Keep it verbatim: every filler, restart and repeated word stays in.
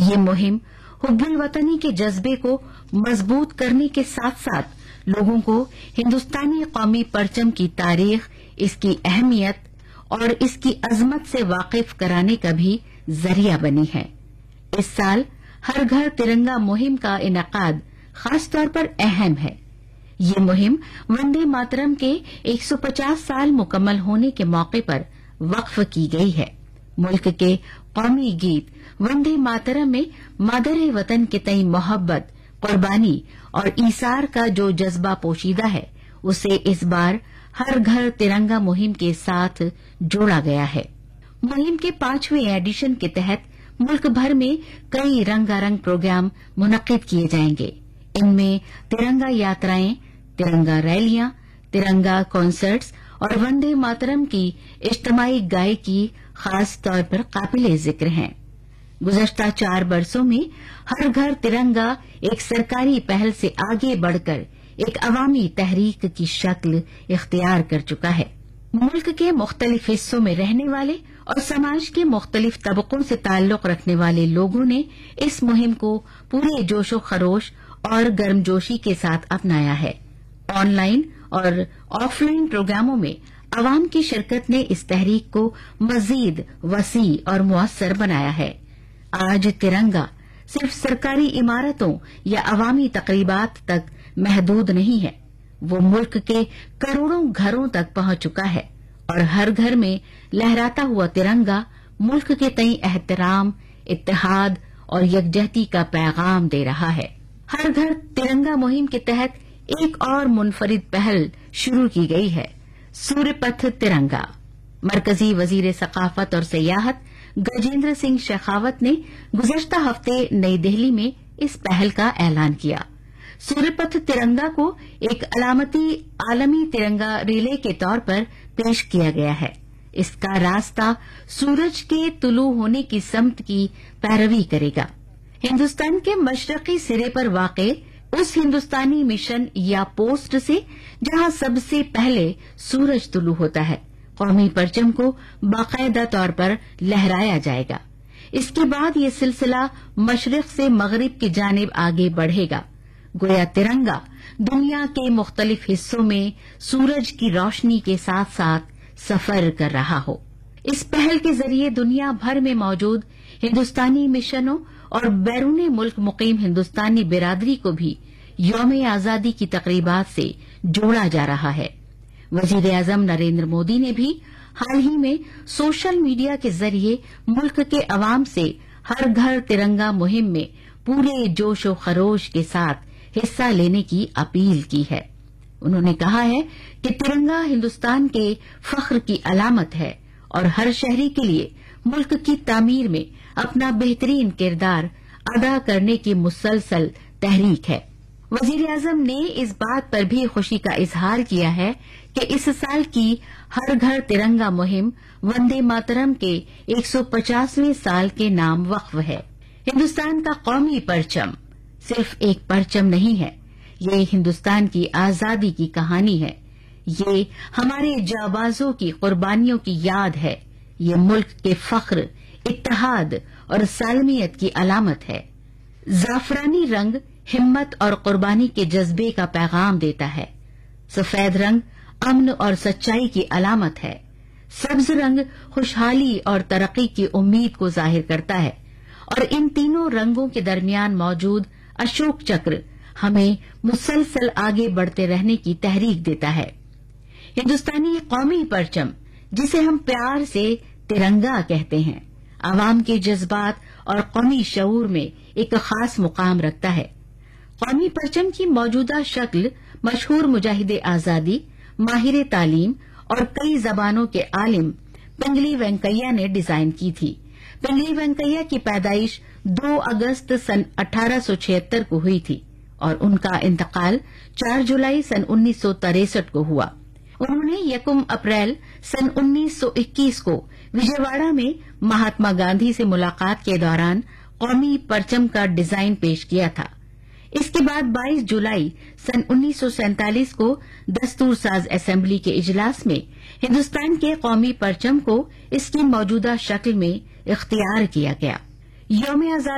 ये मुहिम हुब्बुल वतनी के जज्बे को मजबूत करने के साथ साथ लोगों को हिंदुस्तानी कौमी परचम की तारीख, इसकी अहमियत और इसकी अजमत से वाकिफ कराने का भी जरिया बनी है। इस साल हर घर तिरंगा मुहिम का इनेकाद खास तौर पर अहम है। ये मुहिम वंदे मातरम के एक सौ पचास साल मुकम्मल होने के मौके पर वक्फ की गई है। मुल्क के कौमी गीत वंदे मातरम में मादर वतन के तई मोहब्बत, कुर्बानी और ईसार का जो जज्बा पोशीदा है, उसे इस बार हर घर तिरंगा मुहिम के साथ जोड़ा गया है। मुहिम के पांचवें एडिशन के तहत मुल्क भर में कई रंगारंग प्रोग्राम मुनक्किद किए जाएंगे। इनमें तिरंगा यात्राएं, तिरंगा रैलियां, तिरंगा कॉन्सर्ट्स और वंदे मातरम की इज्तिमाई गायकी खास तौर पर काबिले जिक्र हैं। गुज़श्ता चार बरसों में हर घर तिरंगा एक सरकारी पहल से आगे बढ़कर एक अवामी तहरीक की शक्ल इख्तियार कर चुका है। मुल्क के मुख्तलिफ हिस्सों में रहने वाले और समाज के मुख्तलिफ तबकों से ताल्लुक रखने वाले लोगों ने इस मुहिम को पूरे जोशो खरोश और गर्मजोशी के साथ अपनाया है। ऑनलाइन और ऑफलाइन प्रोग्रामों में अवाम की शिरकत ने इस तहरीक को मजीद वसी और मुअस्सर बनाया है। आज तिरंगा सिर्फ सरकारी इमारतों या अवामी तकरीबात तक महदूद नहीं है, वो मुल्क के करोड़ों घरों तक पहुंच चुका है और हर घर में लहराता हुआ तिरंगा मुल्क के तई एहतराम, इत्तेहाद और यकजहती का पैगाम दे रहा है। हर घर तिरंगा मुहिम के तहत एक और मुनफरिद पहल शुरू की गई है, सूर्यपथ तिरंगा। मरकजी वजीर सकाफत और सियाहत गजेंद्र सिंह शेखावत ने गुज़श्ता हफ्ते नई दिल्ली में इस पहल का ऐलान किया। सूर्यपथ तिरंगा को एक अलामती आलमी तिरंगा रिले के तौर पर पेश किया गया है। इसका रास्ता सूरज के तुलू होने की समत की पैरवी करेगा। हिंदुस्तान के मशरकी सिरे पर वाक़े उस हिंदुस्तानी मिशन या पोस्ट से जहां सबसे पहले सूरज तुलू होता है, कौमी परचम को बाकायदा तौर पर लहराया जाएगा। इसके बाद ये सिलसिला मशरिक से मगरिब की जानिब आगे बढ़ेगा, गोया तिरंगा दुनिया के मुख्तलिफ हिस्सों में सूरज की रोशनी के साथ साथ सफर कर रहा हो। इस पहल के जरिए दुनिया भर में मौजूद हिंदुस्तानी मिशनों और बैरून मुल्क मुकीम हिंदुस्तानी बिरादरी को भी यौम आजादी की तकरीबात से जोड़ा जा रहा है। वजीर आजम नरेंद्र मोदी ने भी हाल ही में सोशल मीडिया के जरिए मुल्क के अवाम से हर घर तिरंगा मुहिम में पूरे जोशो खरोश के साथ हिस्सा लेने की अपील की है। उन्होंने कहा है कि तिरंगा हिंदुस्तान के फख्र की अलामत है और हर शहरी के लिए मुल्क की तामीर में अपना बेहतरीन किरदार अदा करने की मुसलसल तहरीक है। वजीर आजम ने इस बात पर भी खुशी का इजहार किया है कि इस साल की हर घर तिरंगा मुहिम वंदे मातरम के एक सौ पचासवें साल के नाम वक्फ है। हिंदुस्तान का कौमी परचम सिर्फ एक परचम नहीं है, ये हिंदुस्तान की आजादी की कहानी है। ये हमारे जाबाजों की कुर्बानियों की याद है। ये मुल्क के फख्र, इत्तेहाद और सालमियत की अलामत है। जाफरानी रंग हिम्मत और कुर्बानी के जज्बे का पैगाम देता है। सफेद रंग अमन और सच्चाई की अलामत है। सब्ज रंग खुशहाली और तरक्की की उम्मीद को जाहिर करता है और इन तीनों रंगों के दरमियान मौजूद अशोक चक्र हमें मुसलसल आगे बढ़ते रहने की तहरीक देता है। हिंदुस्तानी कौमी परचम, जिसे हम प्यार से तिरंगा कहते हैं, आवाम के जज्बात और कौमी शऊर में एक खास मुकाम रखता है। कौमी परचम की मौजूदा शक्ल मशहूर मुजाहिद आजादी, माहिर तालीम और कई जबानों के आलिम पिंगली वेंकैया ने डिजाइन की थी। पिंगली वेंकैया की पैदाइश दो अगस्त सन अठारह सौ छिहत्तर को हुई थी और उनका इंतकाल चार जुलाई सन उन्नीस सौ तिरसठ को हुआ। उन्होंने यकम अप्रैल सन उन्नीस सौ इक्कीस को विजयवाड़ा में महात्मा गांधी से मुलाकात के दौरान कौमी परचम का डिजाइन पेश किया था। इसके बाद बाईस जुलाई सन उन्नीस सौ सैंतालीस को दस्तूर साज असेंबली के इजलास में हिंदुस्तान के कौमी परचम को इसकी मौजूदा शक्ल में इख्तियार किया गया। यौम आजादी